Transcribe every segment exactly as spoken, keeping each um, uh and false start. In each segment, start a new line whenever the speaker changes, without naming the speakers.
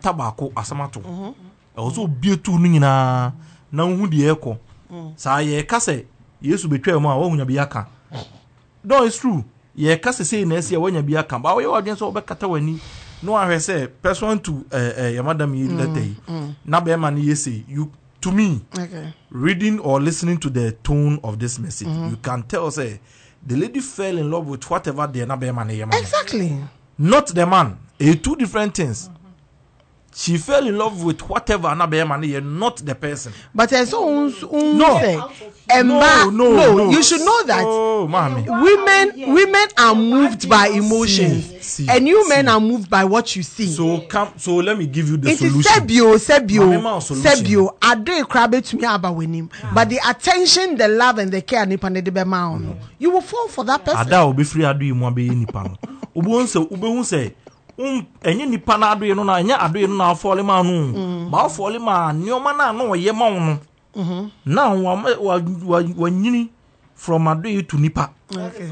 tabako asamato also be tu nyina na hu de eko sa ye ka se Yesu betwa mu a wo hunya bi aka no it's true ye ka se say na ese wonya bi aka ba wo ye odwen so be kata wani no ahwe say person to eh uh, uh, your madam yi lete na be man ye say you to me okay reading or listening to the tone of this message mm-hmm. you can tell say the lady fell in love with whatever the na be man ye man
exactly
not the man a two different things. She fell in love with whatever another man is, not the person.
But as um, um,
no.
Say,
no, no, no,
no, you should know that
oh, mommy.
women, yeah. women are moved by emotions, see, see, and you see. men are moved by what you see.
So come, so let me give you the
it
solution.
It is Sebio, Sebio, Sebio. I do crab it to me about winning, but the attention, the love, and the care, nipa ne debe maun. You will fall for that person.
Ada obi free adu imu abe nipa. Ubu unse, ubu unse. Um, enye nipa na ado ye no na enye ado ye no na afole ma no ba afole ma nioma na no ye ma no mhm na wa wa nyini from ado ye to nipa
okay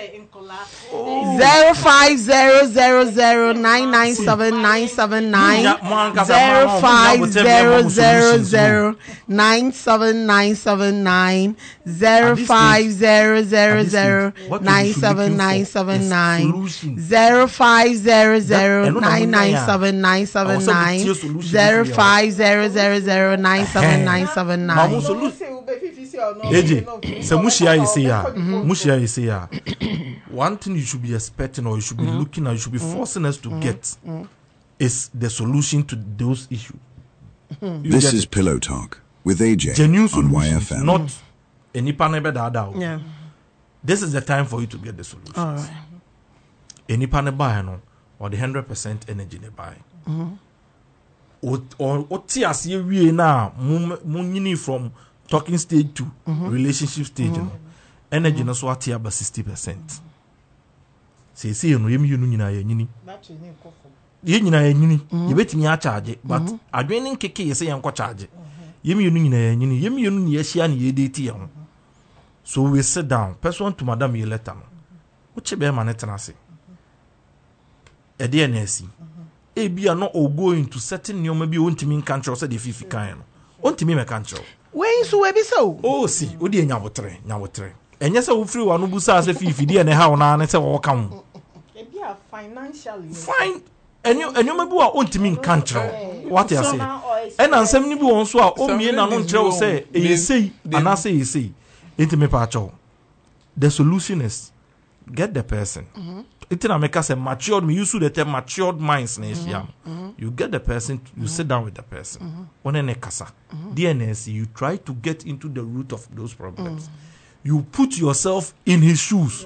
zero five zero zero zero nine nine seven nine seven nine zero five zero zero zero nine seven nine seven nine zero five zero zero zero nine seven nine seven nine zero five zero zero nine nine seven nine seven nine zero five zero zero zero nine seven nine seven nine.
Eji, se mushia you say ya, mushia you say ya. One thing you should be expecting or you should be mm-hmm. looking at, you should be forcing us to mm-hmm. get mm-hmm. is the solution to those issues.
Mm-hmm. This is Pillow Talk with A J on Y F M.
Not any panebe dada. Yeah. This is the time for you to get the solution.
All right.
Any panebe buy no or the hundred percent energy they buy. Or or or tias ye we na munyini from talking stage to mm-hmm. relationship stage. Mm-hmm. No. Energy mm-hmm. no so atia about sixty percent. Say say no yemi yunu nyina ye nyini. Ye nyina ye nyini. Ye betimi a charge but adwen nkeke ye say ye nko charge. Yemi yunu nyina ye nyini. Yemi yunu ni ye hia ni ye date ye ho. So we sit down. Person to madam ye letter no. Uche be ma netena se. E de na asi. E bia no o go into certain nyoma bi ontimi nkancho say the fifi kan no. Ontimi me kancho.
When so we be so.
Oh see, odi enyabotre, nyabotre. Enye se wo free wa no busa se fifi de na ha na na se wo ka ho.
E bia financially.
Fine. Enyo enyoma bi wa ontimi nkancho. What you say? And ansem ni bi won so a o mie na no ntre wo say e sei ana say e sei. Intime pa cho. The solution is get the person. Mm-hmm. It na make us a matured, me use the term matured minds na issue. You get the person, you mm-hmm. sit down with the person. Mm-hmm. One ne kasa. D N S, you try to get into the root of those problems. Mm-hmm. You put yourself in his shoes.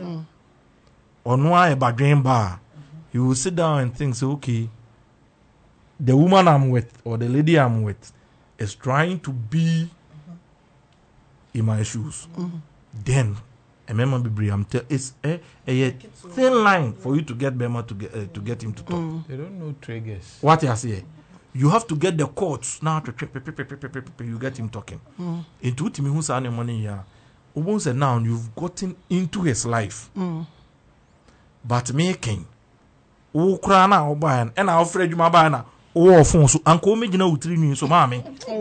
On why a baggain bar. You will sit down and think, so okay, the woman I'm with or the lady I'm with is trying to be mm-hmm. in my shoes. Mm-hmm. Then a member be I'm tell it's a, a, a thin line for you to get Bema to get uh, to get him to talk.
Mm. They don't know triggers.
What you say? You have to get the chords now to you get him talking. Mm. Into it me who's earning money here. Almost now you've gotten into his life. Mm. But making o krana o ban and I afraid you my ban o phone so anko me gina utri ni so mama.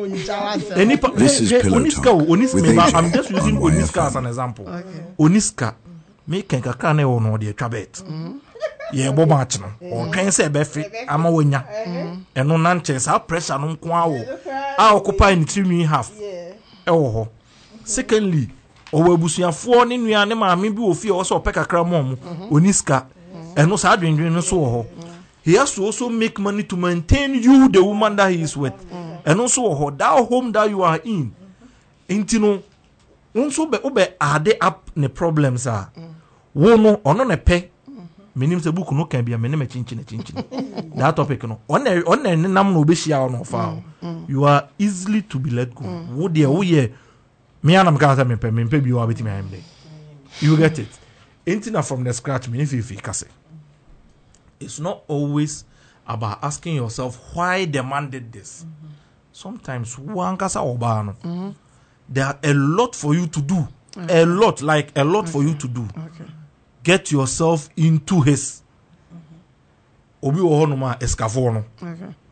This is Pillow Talk with A J.
I'm just using Oniska as an example. Okay. Oniska making kakra na o no de twabet. Ye bo match no. O twen say be fi ama wonya. Eno na nche sa pressure no nko awo. A occupy ni three half. E wo ho. Secondly, o wabusuafo ne nua ne maame bi ofie o so opeka kakra mom. Oniska eno sa adwendwen no so ho. He has to also make money to maintain you, the woman that he is with. Mm. And also ho, that home that you are in. Inti no, unso be obe ade up ne problems are. Wo no, ono ne pe. Menim se book no can be a meneme chinchin chinchin. That topic no. On on ne nam no be shia no fa. You are easily to be let go. Wo de wo ye me anam ka sa me pe me pe bi wa beti me am dey. You get it. Inti na from the scratch me if you kase. It's not always about asking yourself why the man did this. Mm-hmm. Sometimes mm-hmm. there are a lot for you to do. Okay. A lot, like a lot okay. for you to do. Okay. Get yourself into his. Obi ohonuma escavono. Okay.